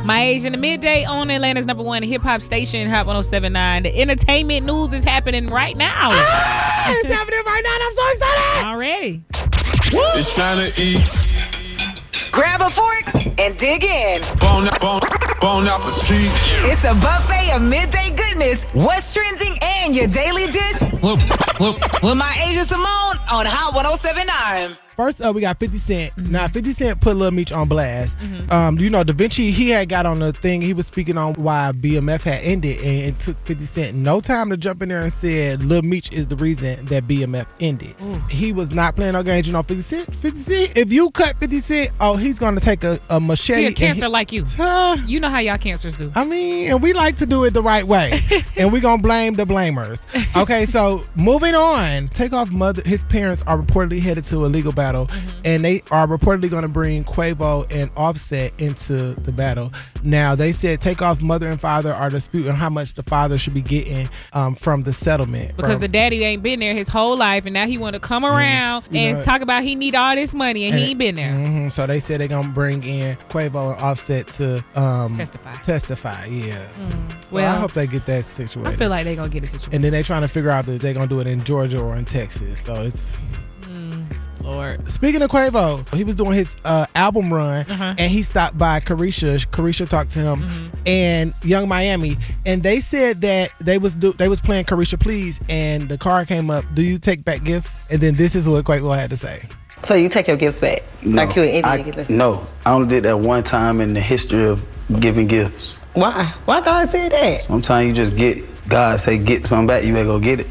My Age in the Midday on Atlanta's #1 hip-hop station, Hot 107.9. The entertainment news is happening right now. It's happening right now, and I'm so excited. Already. It's time to eat. Grab a fork and dig in. Bon appetit. It's a buffet of midday goodness, what's trending, and your daily dish. With my Asia Simone on Hot 107.9. First up, we got 50 Cent. Now, 50 Cent put Lil Meech on blast. Da Vinci, he had got on the thing. He was speaking on why BMF had ended, and it took 50 Cent no time to jump in there and said Lil Meech is the reason that BMF ended. He was not playing no games. 50 Cent, if you cut 50 Cent, he's going to take a machete. He a cancer like you. You know how y'all cancers do. I mean, and we like to do it the right way. And we're going to blame the blamers. Okay, so moving on. Takeoff mother, his parents are reportedly headed to a legal battle, and they are reportedly going to bring Quavo and Offset into the battle. Now, they said Takeoff mother and father are disputing how much the father should be getting from the settlement. Because the daddy ain't been there his whole life, and now he want to come around and talk about he need all this money, and he ain't been there. So they said they're going to bring in Quavo and Offset to testify, yeah. So Well, I hope they get that situated. I feel like they going to get it situated. And then they're trying to figure out if they're going to do it in Georgia or in Texas. So it's... Lord. Speaking of Quavo, he was doing his album run, and he stopped by Carisha. Carisha talked to him and Young Miami, and they said that they was playing Carisha Please, and the card came up, do you take back gifts? And then this is what Quavo had to say. So you take your gifts back? No, no, I only did that one time in the history of giving gifts. Why? Why God said that? Sometimes you just get, God say get something back, you better go get it.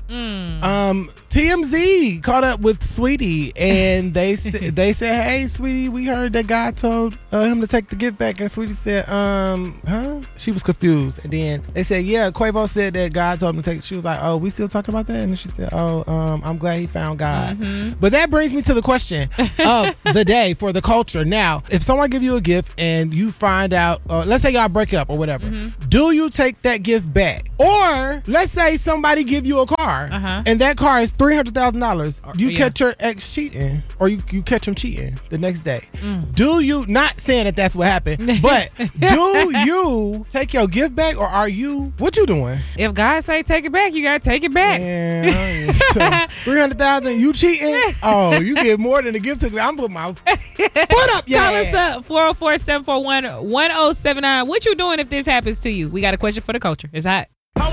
TMZ caught up with Sweetie, and they said, hey, Sweetie, we heard that God told him to take the gift back. And Sweetie said, huh? She was confused. And then they said, yeah, Quavo said that God told him to take it. She was like, oh, we still talking about that? And she said, I'm glad he found God. But that brings me to the question of the day for the culture. Now, if someone give you a gift and you find out, let's say y'all break up or whatever, do you take that gift back? Or let's say somebody give you a car, and that car is $300,000. You catch your ex cheating, or you catch him cheating the next day. Do you, not saying that that's what happened, but do you take your gift back, or what you doing? If God say take it back, you gotta take it back. Yeah, $300,000, you cheating? Oh, you get more than a gift to. I'm putting my foot up, yeah. Call us up 404-741-1079. What you doing if this happens to you? We got a question for the culture. It's hot.